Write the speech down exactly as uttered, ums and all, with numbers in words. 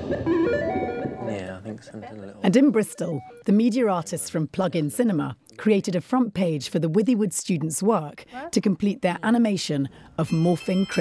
Yeah, I think something a little... And in Bristol, the media artists from Plug-in Cinema created a front page for the Withywood students' work to complete their animation of morphing